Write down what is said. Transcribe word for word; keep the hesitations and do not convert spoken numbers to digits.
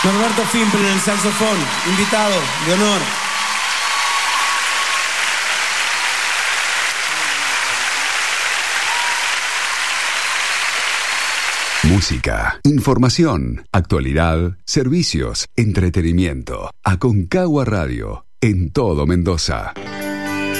Norberto Fimpel en el saxofón, invitado de honor. Música, información, actualidad, servicios, entretenimiento. Aconcagua Radio, en todo Mendoza.